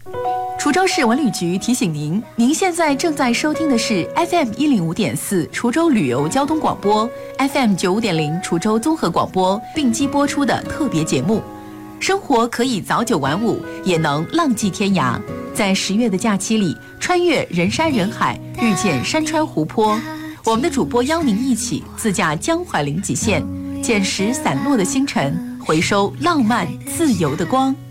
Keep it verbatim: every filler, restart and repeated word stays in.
滁州市文旅局提醒您，您现在正在收听的是 F M 一零五点四滁州旅游交通广播 ，F M 九五点零滁州综合广播并机播出的特别节目。生活可以早九晚五，也能浪迹天涯。在十月的假期里，穿越人山人海，遇见山川湖泊。我们的主播邀您一起自驾江淮零极限，捡拾散落的星辰，回收浪漫自由的光。